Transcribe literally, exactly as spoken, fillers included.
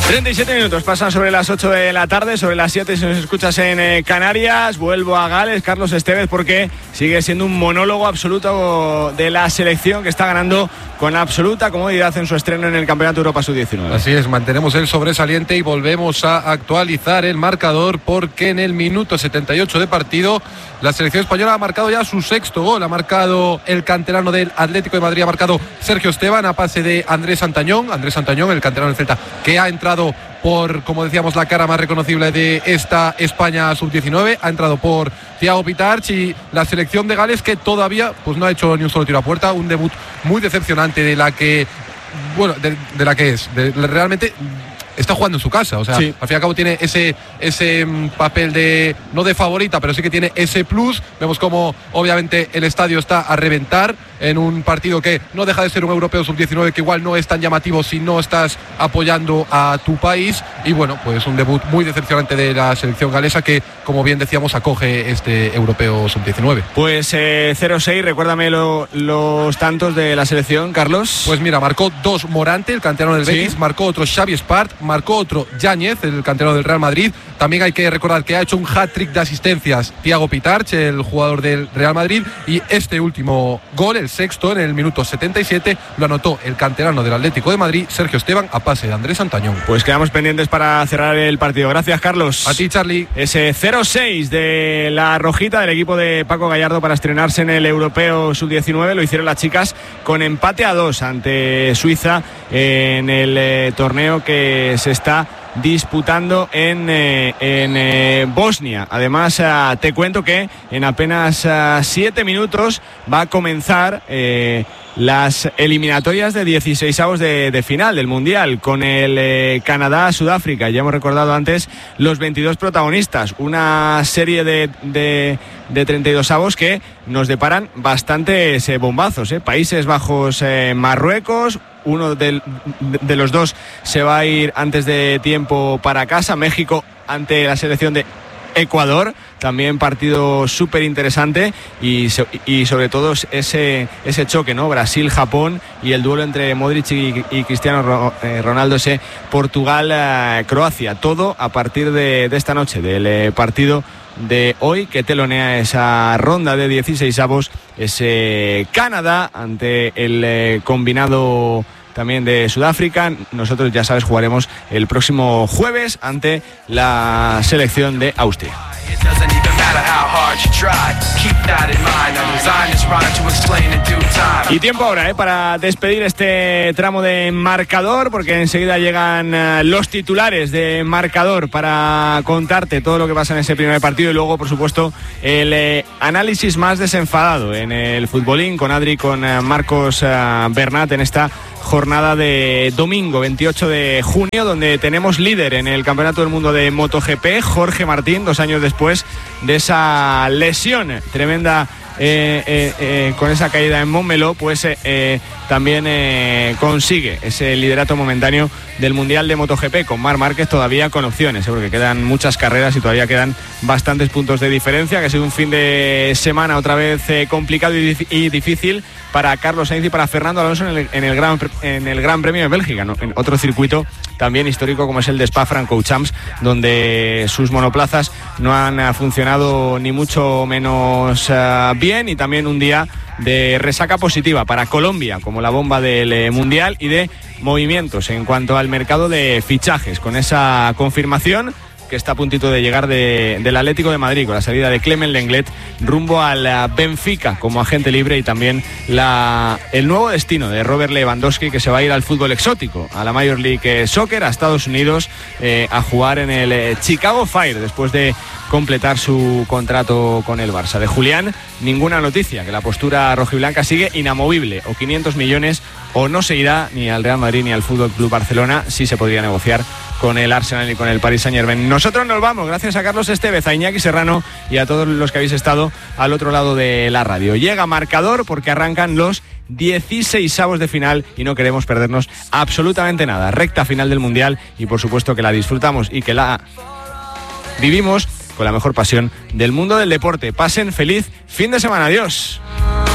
treinta y siete minutos pasan sobre las ocho de la tarde, sobre las siete si nos escuchas en eh, Canarias. Vuelvo a Gales, Carlos Estevez, porque sigue siendo un monólogo absoluto de la selección que está ganando con absoluta comodidad en su estreno en el Campeonato Europa sub diecinueve. Así es, mantenemos el sobresaliente y volvemos a actualizar el marcador, porque en el minuto setenta y ocho de partido la selección española ha marcado ya su sexto gol. Ha marcado el canterano del Atlético de Madrid, ha marcado Sergio Esteban a pase de Andrés Santañón. Andrés Santañón, el canterano del Celta, que ha entrado por, como decíamos, la cara más reconocible de esta España sub diecinueve, ha entrado por Thiago Pitarch, y la selección de Gales, que todavía pues no ha hecho ni un solo tiro a puerta, un debut muy decepcionante de la que, bueno, de, de la que es, de, de, realmente está jugando en su casa, o sea, sí. Al fin y al cabo tiene ese, ese papel de, no de favorita, pero sí que tiene ese plus. Vemos como obviamente el estadio está a reventar en un partido que no deja de ser un europeo sub diecinueve, que igual no es tan llamativo si no estás apoyando a tu país. Y bueno, pues un debut muy decepcionante de la selección galesa, que, como bien decíamos, acoge este europeo sub diecinueve. Pues eh, cero seis, recuérdame lo, los tantos de la selección, Carlos. Pues mira, marcó dos Morante, el canterano del Betis, ¿sí? Marcó otro Xavi Espart, marcó otro Yáñez, el canterano del Real Madrid. También hay que recordar que ha hecho un hat-trick de asistencias Thiago Pitarch, el jugador del Real Madrid, y este último gol, el sexto, en el minuto setenta y siete, lo anotó el canterano del Atlético de Madrid, Sergio Esteban, a pase de Andrés Santañón. Pues quedamos pendientes para cerrar el partido. Gracias, Carlos. A ti, Charlie. Ese cero seis de la rojita del equipo de Paco Gallardo para estrenarse en el europeo sub diecinueve. Lo hicieron las chicas con empate a dos ante Suiza en el eh, torneo que se está disputando en, eh, en eh, Bosnia. Además, eh, te cuento que en apenas eh, siete minutos va a comenzar eh, las eliminatorias de dieciseisavos de, de final del Mundial, con el eh, Canadá-Sudáfrica. Ya hemos recordado antes los veintidós protagonistas, una serie de, de, de treinta y dos avos que nos deparan bastantes eh, bombazos. Eh. Países Bajos, eh, Marruecos. Uno de, de los dos se va a ir antes de tiempo para casa. México ante la selección de Ecuador, también partido súper interesante, y, y sobre todo ese, ese choque, ¿no? Brasil-Japón, y el duelo entre Modric y, y Cristiano Ronaldo, ese Portugal-Croacia. Todo a partir de, de esta noche, del eh, partido de hoy, que telonea esa ronda de dieciseisavos, ese Canadá ante el eh, combinado también de Sudáfrica. Nosotros, ya sabes, jugaremos el próximo jueves ante la selección de Austria. Y tiempo ahora ¿eh? para despedir este tramo de marcador, porque enseguida llegan uh, los titulares de marcador para contarte todo lo que pasa en ese primer partido, y luego, por supuesto, el eh, análisis más desenfadado en el futbolín con Adri, con uh, Marcos uh, Bernat, en esta jornada de domingo veintiocho de junio, donde tenemos líder en el Campeonato del Mundo de MotoGP, Jorge Martín, dos años después de esa lesión tremenda eh, eh, eh, con esa caída en Montmeló, pues eh, eh, también eh, consigue ese liderato momentáneo del Mundial de MotoGP, con Marc Márquez todavía con opciones, ¿eh? porque quedan muchas carreras y todavía quedan bastantes puntos de diferencia, que ha sido un fin de semana otra vez eh, complicado y, dif- y difícil para Carlos Sainz y para Fernando Alonso en el, en el, gran, en el Gran Premio de Bélgica, ¿no? En otro circuito también histórico como es el de Spa-Francorchamps, donde sus monoplazas no han funcionado ni mucho menos uh, bien, y también un día de resaca positiva para Colombia como la bomba del eh, Mundial, y de movimientos en cuanto al mercado de fichajes, con esa confirmación que está a puntito de llegar de, del Atlético de Madrid, con la salida de Clement Lenglet rumbo al Benfica como agente libre, y también la, el nuevo destino de Robert Lewandowski, que se va a ir al fútbol exótico, a la Major League Soccer, a Estados Unidos, eh, a jugar en el eh, Chicago Fire, después de completar su contrato con el Barça. De Julián, ninguna noticia, que la postura rojiblanca sigue inamovible, o quinientos millones o no se irá ni al Real Madrid ni al Fútbol Club Barcelona. Sí se podría negociar con el Arsenal y con el Paris Saint-Germain. Nosotros nos vamos, gracias a Carlos Estevez, a Iñaki Serrano y a todos los que habéis estado al otro lado de la radio. Llega marcador porque arrancan los dieciseisavos de final y no queremos perdernos absolutamente nada. Recta final del Mundial, y por supuesto que la disfrutamos y que la vivimos con la mejor pasión del mundo del deporte. Pasen feliz fin de semana. Adiós.